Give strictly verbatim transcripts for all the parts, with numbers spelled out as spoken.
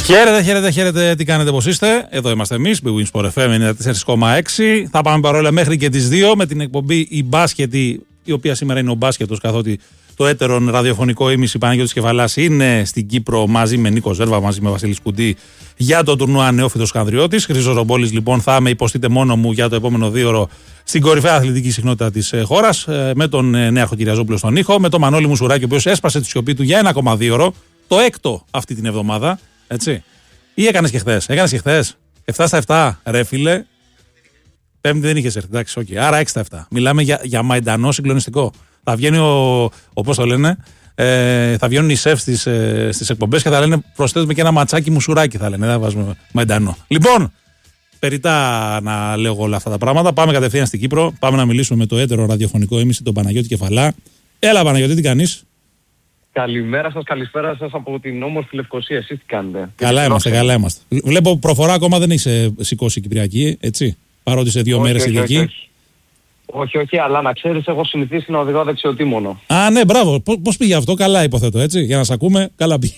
Χαίρετε, χαίρετε, χαίρετε. Τι κάνετε, πώς είστε? Εδώ είμαστε εμείς, Big Win Sport εφ εμ ενενήντα τέσσερα κόμμα έξι. Θα πάμε παρόλα μέχρι και τις δύο με την εκπομπή η μπάσκετη, η οποία σήμερα είναι ο μπάσκετος, καθότι το έτερον ραδιοφωνικό ήμιση Παναγιώτης Κεφαλάς είναι στην Κύπρο μαζί με Νίκο Ζέρβα, μαζί με Βασίλη Σκουντή για το τουρνουά Νεόφυτος Χανδριώτης. Χρήστος Ρομπόλης, λοιπόν, θα με υποστείτε μόνο μου για το επόμενο δίωρο στην κορυφαία αθλητική συχνότητα της χώρας, με τον Νέαρχο Κυριαζόπουλο στον ήχο, με τον Μανώλη Μουσουράκη, ο οποίος έσπασε τη σιωπή του για ένα ακόμα δίωρο, το έκτο αυτή την εβδομάδα. Έτσι. Ή έκανες και χθες? Έκανες και χθες. επτά στα επτά, ρε φίλε. Πέμπτη δεν είχες έρθει. Εντάξει, okay. Άρα έξι στα επτά. Μιλάμε για, για μαϊντανό συγκλονιστικό. Θα βγαίνει ο, ο πώς το λένε, ε, θα βγαίνουν οι σεφ στις, ε, στις εκπομπές και θα λένε προσθέτουμε και ένα ματσάκι Μουσουράκι, θα λένε. Δεν θα βάζουμε μαϊντανό. Λοιπόν, περιτά να λέω όλα αυτά τα πράγματα. Πάμε κατευθείαν στην Κύπρο. Πάμε να μιλήσουμε με το έτερο ραδιοφωνικό ήμιση, τον Παναγιώτη Κεφαλά. Έλα, Παναγιώτη, τι κάνεις? Καλημέρα σας, καλησπέρα σας από την όμορφη Λευκοσία. Εσείς τι κάνετε? Καλά είμαστε, καλά είμαστε. Βλέπω προφορά ακόμα δεν έχεις σηκώσει Κυπριακή, έτσι, παρότι σε δύο μέρες ειδική. Όχι, όχι, όχι, αλλά να ξέρεις, έχω συνηθίσει να οδηγώ δεξιοτήμονο. Α, ναι, μπράβο. Πώς πήγε αυτό? Καλά, υποθέτω, έτσι, για να σε ακούμε, καλά πήγε.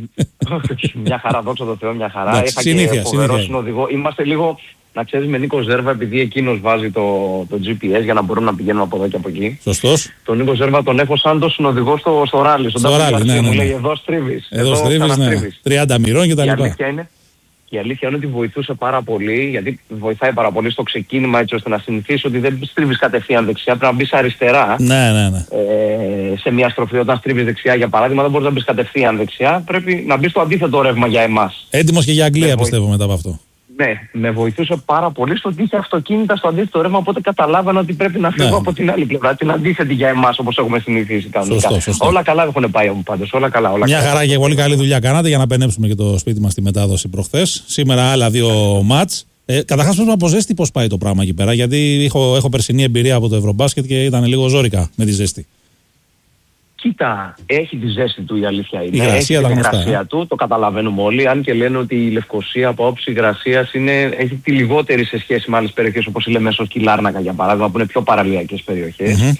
Μια χαρά, δόξα τω Θεώ, μια χαρά. Εντάξει, Είχα συνήθεια, και φοβερό συνήθεια. συνοδηγό. Είμαστε λίγο, να ξέρεις, με Νίκο Ζέρβα, επειδή εκείνος βάζει το, το τζι πι ες για να μπορούμε να πηγαίνουμε από εδώ και από εκεί. Σωστός. Τον Νίκο Ζέρβα τον έχω σαν το συνοδηγό στο, στο ράλι. Στο ράλι, ναι, ναι, ναι. Μου λέει εδώ στρίβεις. Εδώ στρίβεις, ναι. τριάντα μοιρών και τα λοιπά. Η αλήθεια είναι ότι βοηθούσε πάρα πολύ, γιατί βοηθάει πάρα πολύ στο ξεκίνημα, έτσι ώστε να συνηθίσει ότι δεν στρίβεις κατευθείαν δεξιά, πρέπει να μπεις αριστερά. Ναι, ναι, ναι. Ε, σε μια στροφή, όταν στρίβεις δεξιά, για παράδειγμα, δεν μπορείς να μπεις κατευθείαν δεξιά, πρέπει να μπεις στο αντίθετο ρεύμα για εμάς. Έτοιμος και για Αγγλία, με πιστεύω, μετά από αυτό. Ναι, με βοηθούσε πάρα πολύ στο ότι είχε αυτοκίνητα στο αντίθετο ρεύμα, οπότε καταλάβανα ότι πρέπει να φύγω, ναι, από την άλλη πλευρά, την αντίθετη για εμάς, όπως έχουμε συνηθίσει κανονικά. Σωστό, σωστό. Όλα καλά έχουν πάει όμως πάντως, όλα καλά. Όλα Μια καλά. χαρά και πολύ καλή δουλειά κάνατε για να πενέψουμε και το σπίτι μας στη μετάδοση προχθές. Σήμερα άλλα δύο μάτς. Ε, Καταρχάς πρέπει να αποζέστη πώς πάει το πράγμα εκεί πέρα, γιατί έχω, έχω περσινή εμπειρία από το Ευρωμπάσκετ και ήταν λίγο ζόρικα με τη ζέστη. Κοίτα, έχει τη ζέστη του, η αλήθεια είναι. Η υγρασία, έχει τα την γνωστά, υγρασία ε. του, το καταλαβαίνουμε όλοι. Αν και λένε ότι η Λευκοσία από όψη υγρασίας έχει τη λιγότερη σε σχέση με άλλες περιοχές όπως η Λεμέσος και η Λάρνακα, για παράδειγμα, που είναι πιο παραλιακές περιοχές. Mm-hmm.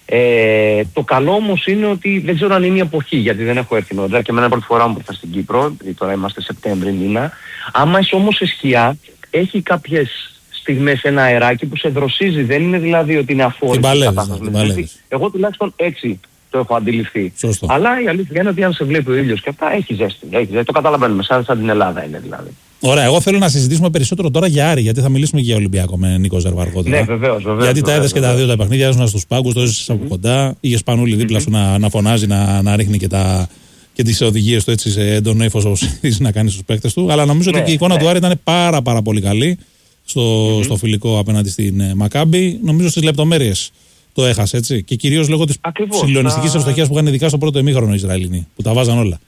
Ε, το καλό όμως είναι ότι δεν ξέρω αν είναι η εποχή, γιατί δεν έχω έρθει νωρίτερα και εμένα είναι πρώτη φορά μου που ήρθα στην Κύπρο, τώρα είμαστε Σεπτέμβρη μήνα. Άμα είσαι όμως σε σκιά, έχει κάποιες στιγμές ένα αεράκι που σε δροσίζει, δεν είναι δηλαδή ότι είναι αφόρητο. Εγώ τουλάχιστον έτσι το έχω αντιληφθεί. Σωστό. Αλλά η αλήθεια είναι ότι αν σε βλέπει ο ήλιος και αυτά, έχει ζέστη. Έχει ζέστη. Το καταλαβαίνουμε, σαν, σαν την Ελλάδα είναι δηλαδή. Ωραία, εγώ θέλω να συζητήσουμε περισσότερο τώρα για Άρη, γιατί θα μιλήσουμε και για Ολυμπιακό με Νίκο Ζέρβα αργότερα. Ναι, βεβαίως, βεβαίως. Γιατί βεβαίως, τα έδεσαι και τα δύο τα παιχνίδια, έζησαν στους πάγκους, το έζησες από κοντά. Είχες Πανούλη δίπλα σου να, να φωνάζει, να, να ρίχνει και, τα, και τις οδηγίες του έτσι σε έντονο ύφος όπως ήθελε να κάνει στους παίκτες του. Αλλά νομίζω ναι, ότι και η εικόνα ναι. του Άρη ήταν πάρα, πάρα πολύ καλή στο, mm-hmm. στο φιλικό απέναντι στην Μακάμπι. Νομίζω στις λεπτομέρειες το έχασε, έτσι. Και κυρίως λόγω της συγκλονιστικής ευστοχίας που είχαν ειδικά στο πρώτο ημίχρονο οι Ισραηλινοί, που τα βάζαν όλα.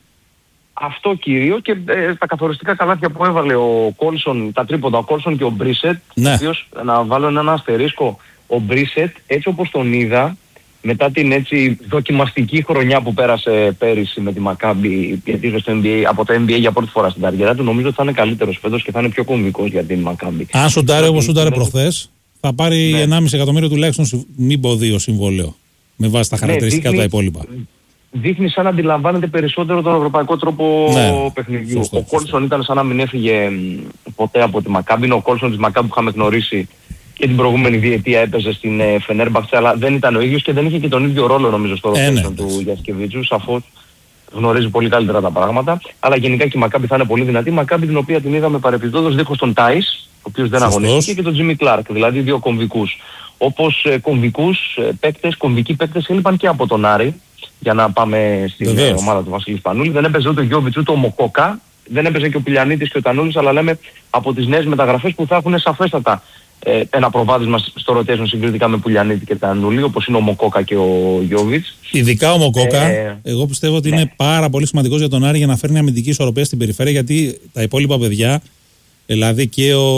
Αυτό κυρίω και ε, τα καθοριστικά καλάθια που έβαλε ο Κόλσον, τα τρίποντα, ο Κόλσον και ο Μπρίσετ. Ναι. Οποίος, να βάλω ένα αστερίσκο, ο Μπρίσετ, έτσι όπως τον είδα, μετά την έτσι δοκιμαστική χρονιά που πέρασε πέρυσι με τη Μακάμπι, γιατί στο N B A, από το N B A για πρώτη φορά στην καριέρα του, νομίζω ότι θα είναι καλύτερος φέτος και θα είναι πιο κομβικός για την Μακάμπι. Αν σουτάρει όπως σουτάρει προχθές, θα πάρει ναι. ενάμιση εκατομμύριο τουλάχιστον, μην πω δύο συμβόλαιο, με βάση τα χαρακτηριστικά ναι, δείχνει, τα υπόλοιπα. Δείχνει σαν να αντιλαμβάνεται περισσότερο τον ευρωπαϊκό τρόπο ναι, παιχνιδιού. Σωστό, ο Κόλσον ήταν σαν να μην έφυγε ποτέ από τη Μακάμπι. Είναι ο Κόλσον της Μακάμπι που είχαμε γνωρίσει και την προηγούμενη διετία έπαιζε στην Φενέρμπαχτσε, αλλά δεν ήταν ο ίδιος και δεν είχε και τον ίδιο ρόλο νομίζω στο rotation ε, ναι, του Γιασκεβίτσιου. Σαφώς γνωρίζει πολύ καλύτερα τα πράγματα. Αλλά γενικά και η Μακάμπι θα είναι πολύ δυνατή. Η Μακάμπι την οποία την είδαμε παρεπιπτόντως δίχως τον Τάις, ο οποίος δεν αγωνίστηκε, και τον Τζίμι Κλάρκ, δηλαδή δύο κομβικούς. Όπως ε, κομβικούς ε, παίκτες, κομβικοί παίκτες έλειπαν και από τον Άρη, για να πάμε στην Βεβαίως. ομάδα του Βασίλη Σπανούλη. Δεν έπαιζε ούτε ο Γιώβιτς ούτε ο Μοκόκα, δεν έπαιζε και ο Πηλιανίτης και ο Τανούλης, αλλά λέμε από τις νέες μεταγραφές που θα έχουν σαφέστατα ε, ένα προβάδισμα στο rotation συγκριτικά με Πουλιανίτη και Τανούλη, όπως είναι ο Μοκόκα και ο Γιώβιτς. Ειδικά ο Μοκόκα, ε, εγώ πιστεύω ότι ναι. είναι πάρα πολύ σημαντικός για τον Άρη για να φέρνει αμυντική ισορροπία στην περιφέρεια, γιατί τα υπόλοιπα παιδιά, δηλαδή και ο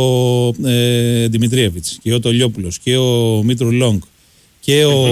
ε, Δημητρίεβιτς και ο Τολιόπουλος και ο Μήτρου Λόγκ και ο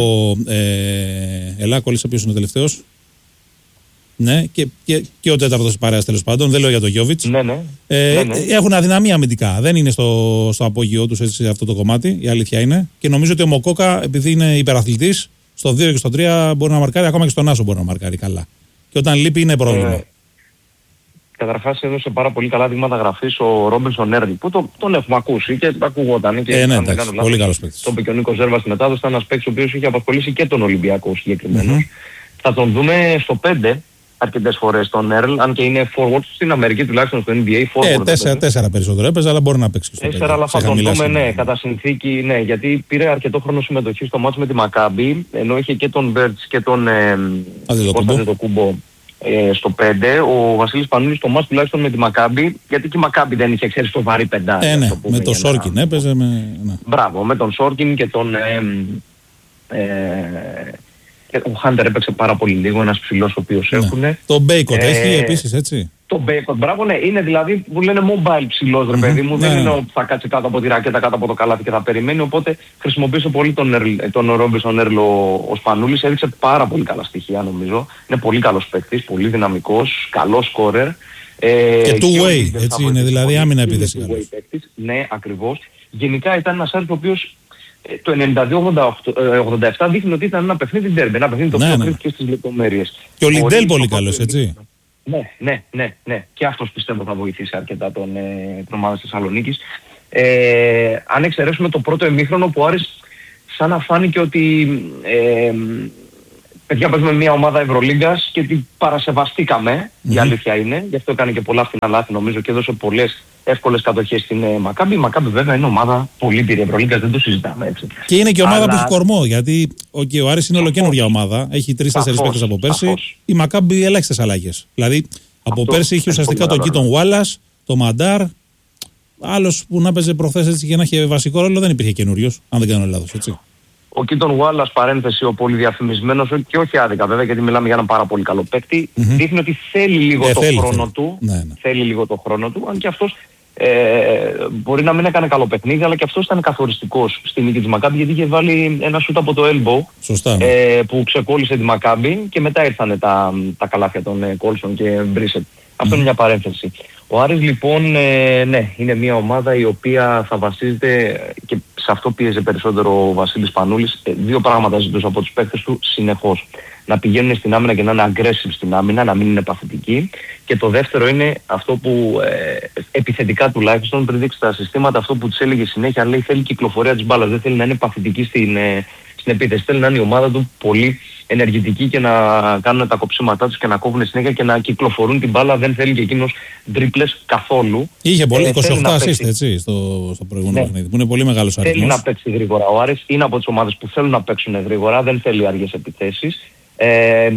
ε, Ελάκολης, ο οποίος είναι ο τελευταίος, ναι, και, και, και ο τέταρτος της παρέας τέλος πάντων, δεν λέω για τον Γιώβιτς, ναι, ναι. Ε, ναι, ναι. έχουν αδυναμία αμυντικά, δεν είναι στο, στο απόγειό τους έτσι, αυτό το κομμάτι, η αλήθεια είναι, και νομίζω ότι ο Μοκόκα, επειδή είναι υπεραθλητής, στο δύο και στο τρία μπορεί να μαρκάρει, ακόμα και στον Άσο μπορεί να μαρκάρει καλά, και όταν λείπει είναι πρόβλημα. Ε, Καταρχάς έδωσε πάρα πολύ καλά δείγματα γραφής ο Ρόμπινσον Έρλ, που το, τον έχουμε ακούσει και ακουγόταν. Και ε, ναι, εντάξει, πολύ καλός παίκτης. Το είπε και ο Νίκος Ζέρβας στη μετάδοση, ήταν ένας παίκτης ο οποίος είχε απασχολήσει και τον Ολυμπιακό συγκεκριμένος. Mm-hmm. Θα τον δούμε στο πέντε αρκετές φορές τον Έρλ, αν και είναι forward στην Αμερική, τουλάχιστον στο N B A forward. Ε, τέσσερα, τέσσερα περισσότερο έπαιζε, αλλά μπορεί να παίξει και στο πέντε. Τέσσερα, αλλά θα τον δούμε, ναι, κατά συνθήκη, ναι, γιατί πήρε αρκετό χρόνο συμμετοχή στο μάτς με τη Μακάμπι, ενώ είχε και τον Μπέρτς και τον ε, Αντετοκούμπο ε, στο πέντε. Ο Βασίλης Πανούλης στο μάτς τουλάχιστον με τη Μακάμπι, γιατί και η Μακάμπι δεν είχε, ξέρει, το βαρύ πεντάρι. Ε, ναι, το πούμε, με τον Σόρκιν να... έπαιζε. Με... Ναι. Μπράβο, με τον Σόρκιν και τον... Ε, ε, ο Χάντερ έπαιξε πάρα πολύ λίγο, ένας ψηλός ο οποίος ναι. έχουν. Το Μπέικοτ ε, έχει επίσης, έτσι. Το Μπέικοτ, μπράβο, ναι, είναι δηλαδή που λένε mobile ψηλός, ρε παιδί μου. Mm-hmm. Δεν ναι. είναι ότι θα κάτσει κάτω από τη ρακέτα, κάτω από το καλάθι και θα περιμένει. Οπότε χρησιμοποίησε πολύ τον, τον Ρόμπινσον Έρλ ο Σπανούλης. Έδειξε πάρα πολύ καλά στοιχεία, νομίζω. Είναι πολύ καλός παίκτης, πολύ δυναμικός, καλός σκόρερ. Ε, και two way, έτσι είναι, δηλαδή άμυνα επίθεση. Ναι, ακριβώς. Γενικά ήταν ένας άνθρωπος ο οποίος το ενενήντα δύο ογδόντα επτά δείχνει ότι ήταν ένα παιχνίδι ντέρμπι, ένα παιχνίδι το οποίο ναι, ναι. και στις λεπτομέρειες. Και ο Λιντέλ πολύ καλός, έτσι. Ναι, ναι, ναι, ναι. Και αυτός πιστεύω θα βοηθήσει αρκετά τον, ε, την ομάδα της Θεσσαλονίκης. Ε, αν εξαιρέσουμε το πρώτο ημίχρονο που ο Άρης σαν να φάνηκε ότι ε, παιδιά παίζουμε μια ομάδα Ευρωλίγκας και την παρασεβαστήκαμε, mm-hmm. η αλήθεια είναι. Γι' αυτό έκανε και πολλά φθηνά λάθη νομίζω και έδωσε πολλές εύκολες κατοχές στην ε, Μακάμπι. Η Μακάμπι βέβαια είναι ομάδα πολύ πυρή Ευρωλίγκας, δεν το συζητάμε έτσι. Και είναι και ομάδα αλλά... που έχει κορμό, γιατί okay, ο Άρης είναι ολοκαίνουργια ομάδα, έχει τρεις-τέσσερις παίκτες από πέρσι. Σαφώς. Η Μακάμπι ελάχιστες αλλαγές. Δηλαδή από αυτό, πέρσι είχε ουσιαστικά τον Κίτον Γουάλλας, τον Μαντάρ. Άλλος που να παίζει προχθές έτσι και να είχε βασικό ρόλο δεν υπήρχε καινούριος, αν δεν κάνω λάθος, έτσι. Ο Κίτον Γουάλλας, παρένθεση, ο πολυδιαφημισμένος, και όχι άδικα βέβαια, γιατί μιλάμε για έναν πάρα πολύ καλό παίκτη, mm-hmm. δείχνει ότι θέλει λίγο ε, το θέλει, χρόνο θέλει. του. Ναι, ναι. Θέλει λίγο το χρόνο του, αν και αυτός ε, μπορεί να μην έκανε καλό παιχνίδι, αλλά και αυτός ήταν καθοριστικός στην νίκη της Μακάμπι, γιατί είχε βάλει ένα σούτ από το elbow. Σωστά, ναι. ε, που ξεκόλλησε τη Μακάμπι και μετά ήρθαν τα, τα καλάθια των ε, Κόλσον και Μπρίσετ. Αυτό mm. είναι μια παρένθεση. Ο Άρης λοιπόν, ε, ναι, είναι μια ομάδα η οποία θα βασίζεται και σε αυτό πίεζε περισσότερο ο Βασίλης Πανούλης. Ε, δύο πράγματα ζητούσε από τους παίκτες του συνεχώς. Να πηγαίνουν στην άμυνα και να είναι aggressive στην άμυνα, να μην είναι παθητικοί. Και το δεύτερο είναι αυτό που ε, επιθετικά τουλάχιστον πριν δείξει τα συστήματα, αυτό που τους έλεγε συνέχεια, λέει θέλει κυκλοφορία της μπάλας, δεν θέλει να είναι παθητική στην, ε, στην επίθεση. Θέλει να είναι η ομάδα του πολύ ενεργητική και να κάνουν τα κοψίματά τους και να κόβουν συνέχεια και να κυκλοφορούν την μπάλα. Δεν θέλει και εκείνος τρίπλες καθόλου. Είχε πολύ, ε, είκοσι οκτώ assist έτσι στο, στο προηγούμενο παιχνίδι, ναι. που είναι πολύ μεγάλος αριθμός. Θέλει να παίξει γρήγορα. Ο Άρης είναι από τις ομάδες που θέλουν να παίξουν γρήγορα, δεν θέλει αργές επιθέσεις. Ε,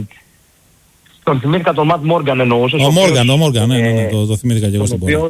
τον θυμήθηκα τον Ματ Μόργαν εννοούσες. Ο Μόργαν, ο Μόργαν, ναι, ναι, ναι, το, το θυμήθηκα και εγώ στην πορεία.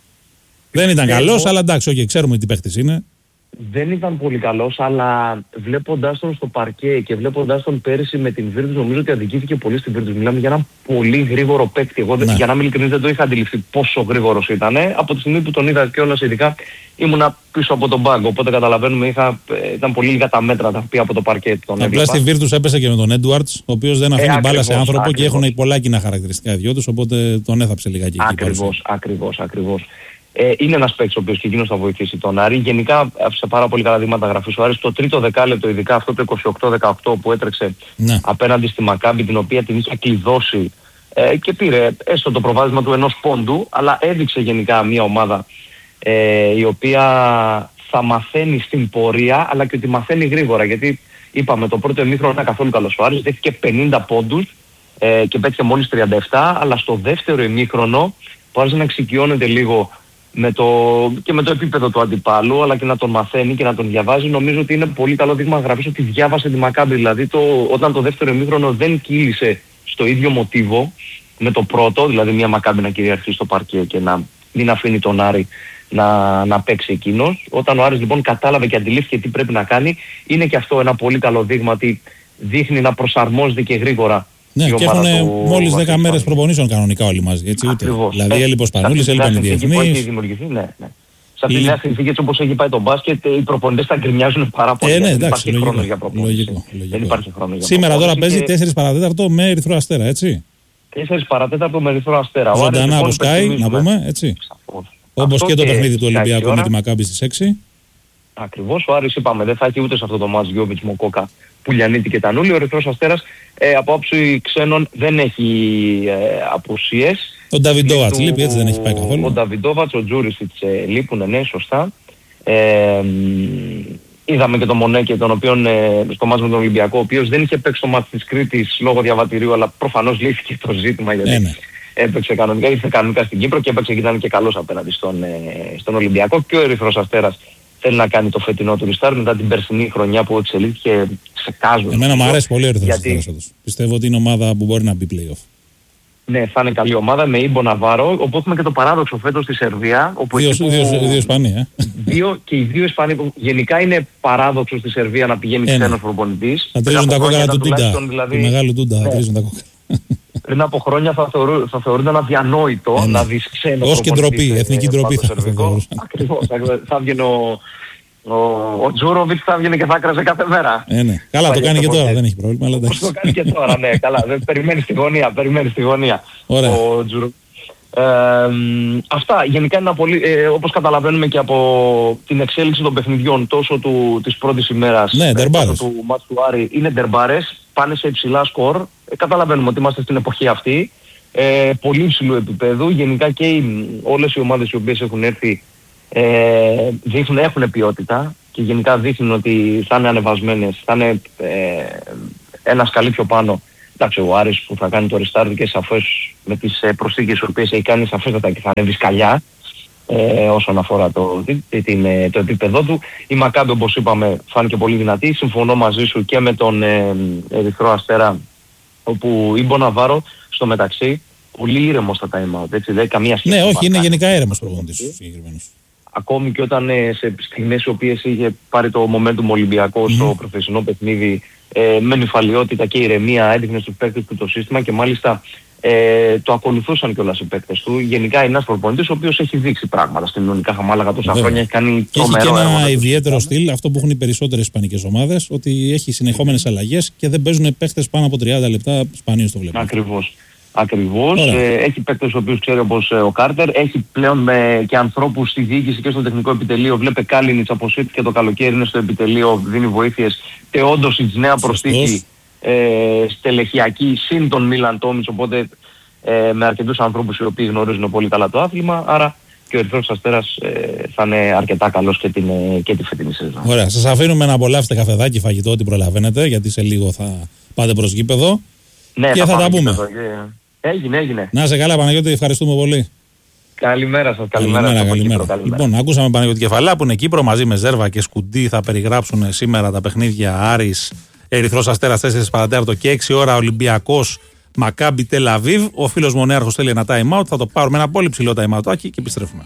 Δεν ήταν καλός, αλλά εντάξει, okay, ξέρουμε τι παίχτης είναι. Δεν ήταν πολύ καλός, αλλά βλέποντας τον στο παρκέ και βλέποντας τον πέρυσι με την Βίρτους, νομίζω ότι αδικήθηκε πολύ στην Βίρτους. Μιλάμε για έναν πολύ γρήγορο παίκτη. Εγώ, ναι. για να μην ειλικρινής, δεν το είχα αντιληφθεί πόσο γρήγορος ήταν. Από τη στιγμή που τον είδα κιόλας, ειδικά ήμουνα πίσω από τον πάγκο. Οπότε καταλαβαίνουμε, είχα, ήταν πολύ λίγα τα μέτρα τα οποία από το παρκέ τον έβλεπα. Απλά στη Βίρτους έπεσε και με τον Έντουαρτς, ο οποίος δεν αφήνει ε, μπάλα σε άνθρωπο ακριβώς. Και έχουν πολλά κοινά χαρακτηριστικά οι δυο τους, οπότε τον έθαψε λιγάκι. Ακριβώς, ακριβώς, ακριβώς. Ε, είναι ένας παίκτης ο οποίος και εκείνος θα βοηθήσει τον Άρη. Γενικά άφησε πάρα πολύ καλά δείγματα γραφής ο Άρης. Το τρίτο δεκάλεπτο, ειδικά αυτό το είκοσι οκτώ δεκαοκτώ που έτρεξε ναι. απέναντι στη Μακάμπι, την οποία την είχε κλειδώσει ε, και πήρε έστω το προβάδισμα του ενός πόντου, αλλά έδειξε γενικά μια ομάδα ε, η οποία θα μαθαίνει στην πορεία, αλλά και ότι μαθαίνει γρήγορα. Γιατί είπαμε το πρώτο ημίχρονο ήταν καθόλου καλός ο Άρης, δέχτηκε πενήντα πόντους ε, και πέτυχε μόλις τριάντα επτά, αλλά στο δεύτερο ημίχρονο που άρχισε να εξοικειώνεται λίγο με το, και με το επίπεδο του αντιπάλου, αλλά και να τον μαθαίνει και να τον διαβάζει. Νομίζω ότι είναι πολύ καλό δείγμα γραφής ότι διάβασε τη Μακάμπι. Δηλαδή το, όταν το δεύτερο ημίχρονο δεν κύλησε στο ίδιο μοτίβο με το πρώτο, δηλαδή μια Μακάμπι να κυριαρχεί στο παρκέ και να μην αφήνει τον Άρη να, να παίξει εκείνος. Όταν ο Άρης λοιπόν κατάλαβε και αντιλήφθηκε τι πρέπει να κάνει, είναι και αυτό ένα πολύ καλό δείγμα ότι δείχνει να προσαρμόζεται και γρήγορα. Ναι, και έχουν μόλις δέκα μέρες προπονήσεων κανονικά όλοι μαζί. Έτσι, ούτε. Δηλαδή έλειπε ο Σπανούλης, έλειπαν οι διεθνείς. Ναι, ναι. Σε αυτή τη νέα συνθήκη, έτσι όπως έχει πάει το μπάσκετ, οι προπονητές θα γκρινιάζουν πάρα πολύ. Ε, ναι, δεν εντάξει, υπάρχει λογικό, χρόνο για προπονήσεις. Λογικό, λογικό. Δεν υπάρχει χρόνο για σήμερα τώρα παίζει και... τέσσερα παρατέταρτο με Ερυθρό Αστέρα, έτσι. τέσσερα παρατέταρτο με Ερυθρό Αστέρα. Ζωντανά από Sky, να πούμε, έτσι. Όπως και το παιχνίδι του Ολυμπιακού με τη Μακάμπι στις έξι. Ακριβώς, ο Άρης είπαμε δεν θα έχει ούτε σε αυτό το μάτς Γιόβιτς Μοκόκα Πουλιανίτη και Τανούλη. Ο Ερυθρός Αστέρας ε, από άποψη ξένων δεν έχει ε, απουσίες. Ο Νταβιντόβατς λείπει, έτσι δεν έχει πάει καθόλου. Ο Νταβιντόβατς, ο Τζούρισιτς ε, λείπουν, ναι, σωστά. Ε, είδαμε και τον Μονέκε, τον οποίον ε, στο μάτς με τον Ολυμπιακό, ο οποίος δεν είχε παίξει το μάτς της Κρήτης λόγω διαβατηρίου, αλλά προφανώς λύθηκε το ζήτημα γιατί ναι, ναι. έπαιξε κανονικά, ήρθε κανονικά στην Κύπρο και έπαιξε και ήταν και καλός απέναντι στον, ε, στον Ολυμπιακό. Και ο Ερυθρός Αστέρας θέλει να κάνει το φετινό του restart μετά την περσινή χρονιά που εξελίχθηκε σε κάζο. Εμένα μου αρέσει πολύ ο Ερυθρός Αστέρας όντως. Πιστεύω ότι είναι ομάδα που μπορεί να μπει play-off. Ναι, θα είναι καλή ομάδα με Ήμπο Ναβάρο, όπου έχουμε και το παράδοξο φέτος στη Σερβία. Όπου δύο, που... δύο, δύο Ισπανοί, ε. Δύο, και οι δύο Ισπανοί που γενικά είναι παράδοξο στη Σερβία να πηγαίνει ξένος προπονητής. Θα τρίζουν τα κόκκαλα του Τούντα, δηλαδή... του μεγάλου Τούντα, θα τρίζουν τα κόκκαλα. Πριν από χρόνια θα, θεωρού, θα θεωρούνταν αδιανόητο ε, να δεις ξένο ως και ντροπή, εθνική ντροπή θα θεωρούσαν. Ακριβώς, θα βγαίνει ο... Ο, ο Τζούροβιτς θα βγαίνει και θα κράζει κάθε μέρα. Ε, ναι. Καλά, το κάνει και τώρα, δεν έχει πρόβλημα. Αλλά το κάνει και τώρα, ναι, καλά. Δεν περιμένει στη γωνία, περιμένει στη γωνία. Ωραία. Ο Τζούροβιτς. Ε, αυτά, γενικά είναι πολύ, ε, όπως καταλαβαίνουμε και από την εξέλιξη των παιχνιδιών τόσο του, της πρώτης ημέρας ναι, ε, τόσο του μάτς του Άρη, είναι ντερμπάρες, πάνε σε υψηλά σκορ. Ε, καταλαβαίνουμε ότι είμαστε στην εποχή αυτή. Ε, πολύ υψηλού επίπεδου. Γενικά και οι, όλες οι ομάδες οι οποίες έχουν έρθει Ε, δείχνουν, έχουν ποιότητα και γενικά δείχνουν ότι θα είναι ανεβασμένες, θα είναι ε, ένα σκαλί πιο πάνω. Εντάξει, ο Άρης που θα κάνει το restart και σαφώς με τις ε, προσθήκες οι οποίες έχει κάνει σαφέστατα και θα ανέβει σκαλιά ε, όσον αφορά το, την, ε, το επίπεδο του. Η Μακάμπι, όπως είπαμε, φάνηκε πολύ δυνατή. Συμφωνώ μαζί σου και με τον ε, Ερυθρό Αστέρα, όπου η Μποναβάρο στο μεταξύ πολύ ήρεμος στα time out, έτσι, δεν καμία σχέση. Ναι, όχι, είναι γενικά ήρεμος προπονητής συγκεκριμένος. Ακόμη και όταν ε, σε στιγμές οι οποίες είχε πάρει το momentum Ολυμπιακό mm. στο προφεσινό παιχνίδι ε, με νυφαλιότητα και ηρεμία έδειχνε στους παίκτες του το σύστημα και μάλιστα ε, το ακολουθούσαν κιόλας οι παίκτες του. Γενικά είναι ένας προπονητής ο οποίος έχει δείξει πράγματα στην Ιωνικά Χαμάλαγα τόσα Βέβαια. χρόνια, έχει κάνει τρομερό έργο. Έχει και ένα ιδιαίτερο στυλ, αυτό που έχουν οι περισσότερες ισπανικές ομάδες, ότι έχει συνεχόμενες αλλαγές και δεν παίζουν παίκτες πάνω από τριάντα λεπτά, σπανίως το βλέπουμε. Ακριβώς. Ακριβώς. Ε, έχει παίκτες ο οποίος ξέρει όπως ε, ο Κάρτερ. Έχει πλέον με, και ανθρώπους στη διοίκηση και στο τεχνικό επιτελείο. Βλέπε Κάλινιτς από ΣΥΤ και το καλοκαίρι είναι στο επιτελείο, δίνει βοήθειες. Τεόντοσιτς, νέα προσθήκη ε, στελεχειακή, συν τον Μίλαν Τόμιτς. Οπότε ε, με αρκετούς ανθρώπους οι οποίοι γνωρίζουν πολύ καλά το άθλημα. Άρα και ο Ερυθρός Αστέρας ε, θα είναι αρκετά καλός και, την, ε, και τη φετινή σεζόν. Ωραία. Σας αφήνουμε να απολαύσετε καφεδάκι, φαγητό, ό,τι προλαβαίνετε, γιατί σε λίγο θα πάτε προς γήπεδο. Ναι, και θα, θα τα πούμε. Γήπεδο, Έγινε, έγινε. Να είσαι καλά, Παναγιώτη, ευχαριστούμε πολύ. Καλημέρα σας, καλημέρα. Καλημέρα, καλημέρα. Κύπρο, καλημέρα. Λοιπόν, ακούσαμε Παναγιώτη Κεφαλά που είναι Κύπρο μαζί με Ζέρβα και Σκουντή. Θα περιγράψουν σήμερα τα παιχνίδια Άρης, Ερυθρός Αστέρας τέσσερα παρατέταρτο και έξι ώρα Ολυμπιακός Μακάμπι Τελαβίβ. Ο φίλος Μονέαρχος θέλει ένα time out. Θα το πάρουμε ένα πολύ ψηλό time out και επιστρέφουμε.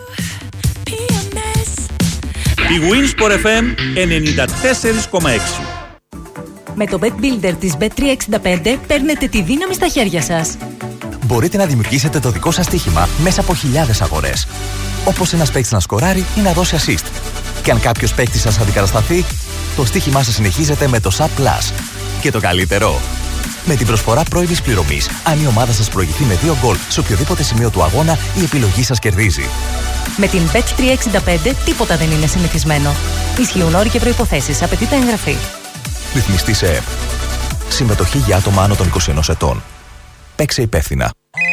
Η Winsport εφ εμ ενενήντα τέσσερα κόμμα έξι. Με το Bet Builder της μπετ τριακόσια εξήντα πέντε παίρνετε τη δύναμη στα χέρια σας. Μπορείτε να δημιουργήσετε το δικό σας στοίχημα μέσα από χιλιάδες αγορές. Όπως ένας παίκτης να σκοράρει ή να δώσει assist. Και αν κάποιος παίκτης σας αντικατασταθεί, το στοίχημά σας συνεχίζεται με το Sub Plus. Και το καλύτερο, με την προσφορά πρώιμης πληρωμής, αν η ομάδα σας προηγηθεί με δύο γκολ σε οποιοδήποτε σημείο του αγώνα, η επιλογή σας κερδίζει. Με την μπετ τριακόσια εξήντα πέντε τίποτα δεν είναι συνηθισμένο. Ισχύουν όροι και προϋποθέσεις. Απαιτείται εγγραφή. Ρυθμιστή σε ΕΠ. Συμμετοχή για άτομα άνω των είκοσι ενός ετών. Παίξε υπεύθυνα.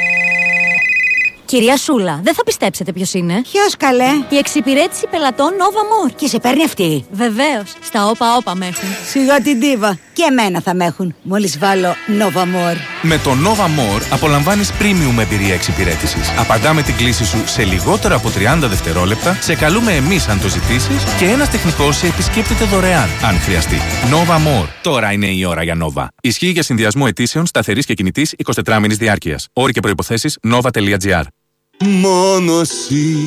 Κυρία Σούλα, δεν θα πιστέψετε ποιος είναι. Ποιος, καλέ? Η εξυπηρέτηση πελατών Nova More. Και σε παίρνει αυτή? Βεβαίως. Στα όπα όπα με έχουν. Σιγά την ντίβα. Και εμένα θα με έχουν. Μόλις βάλω Nova More. Με το Nova More απολαμβάνεις premium εμπειρία εξυπηρέτησης. Απαντάμε την κλήση σου σε λιγότερο από τριάντα δευτερόλεπτα, σε καλούμε εμείς αν το ζητήσεις και ένας τεχνικός σε επισκέπτεται δωρεάν αν χρειαστεί. Nova More. Τώρα είναι η ώρα για Nova. Ισχύει για συνδυασμό αιτήσεων σταθερής και κινητής εικοσιτετράμηνης διάρκειας. Όροι και προϋποθέσεις nova τελεία gr. Μόνο εσύ